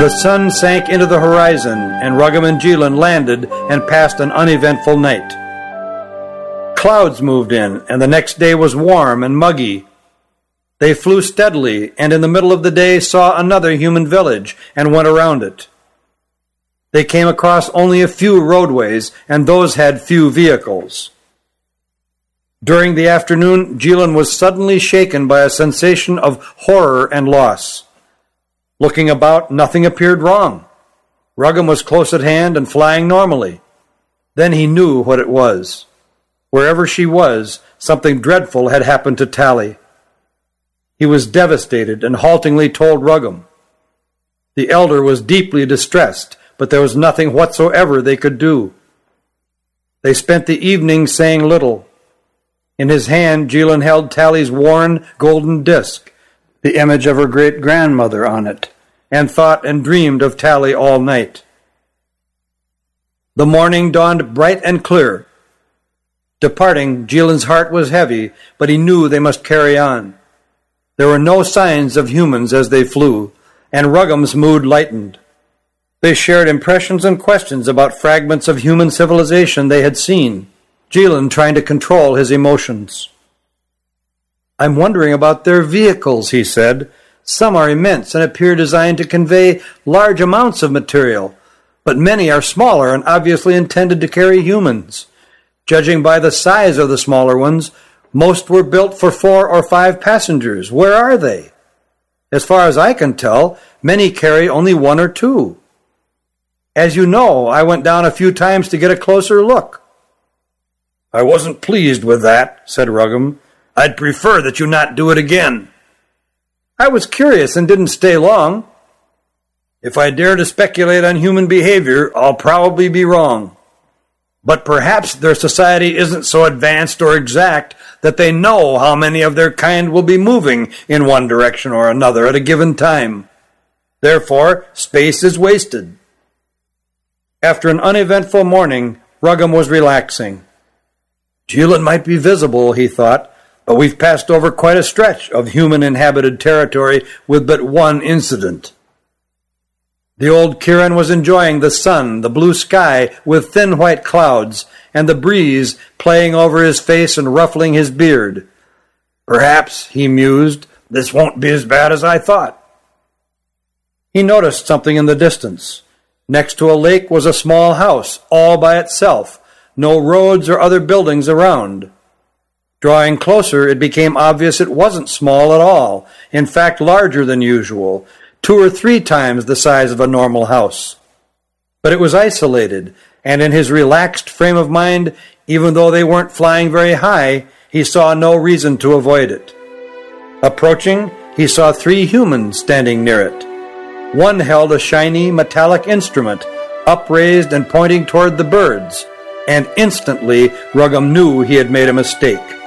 The sun sank into the horizon, and Ruggam and Jilin landed and passed an uneventful night. Clouds moved in, and the next day was warm and muggy. They flew steadily, and in the middle of the day saw another human village and went around it. They came across only a few roadways, and those had few vehicles. During the afternoon, Jilin was suddenly shaken by a sensation of horror and loss. Looking about, nothing appeared wrong. Ruggam was close at hand and flying normally. Then he knew what it was. Wherever she was, something dreadful had happened to Tally. He was devastated and haltingly told Ruggam. The elder was deeply distressed, but there was nothing whatsoever they could do. They spent the evening saying little. In his hand, Jilin held Tally's worn golden disc, the image of her great-grandmother on it, and thought and dreamed of Tally all night. The morning dawned bright and clear. Departing, Jilin's heart was heavy, but he knew they must carry on. There were no signs of humans as they flew, and Ruggam's mood lightened. They shared impressions and questions about fragments of human civilization they had seen, Jilin trying to control his emotions. "I'm wondering about their vehicles," he said. "Some are immense and appear designed to convey large amounts of material, but many are smaller and obviously intended to carry humans. Judging by the size of the smaller ones, most were built for 4 or 5 passengers. Where are they? As far as I can tell, many carry only 1 or 2. As you know, I went down a few times to get a closer look." "I wasn't pleased with that," said Ruggam. "I'd prefer that you not do it again." "I was curious and didn't stay long." "If I dare to speculate on human behavior, I'll probably be wrong. But perhaps their society isn't so advanced or exact that they know how many of their kind will be moving in one direction or another at a given time. Therefore, space is wasted." After an uneventful morning, Ruggam was relaxing. Jilin might be visible, he thought, but we've passed over quite a stretch of human-inhabited territory with but one incident. The old Kirin was enjoying the sun, the blue sky with thin white clouds, and the breeze playing over his face and ruffling his beard. "Perhaps," he mused, "this won't be as bad as I thought." He noticed something in the distance. Next to a lake was a small house, all by itself, no roads or other buildings around. Drawing closer, it became obvious it wasn't small at all, in fact larger than usual, 2 or 3 times the size of a normal house. But it was isolated, and in his relaxed frame of mind, even though they weren't flying very high, he saw no reason to avoid it. Approaching, he saw 3 humans standing near it. One held a shiny metallic instrument, upraised and pointing toward the birds, and instantly Ruggam knew he had made a mistake.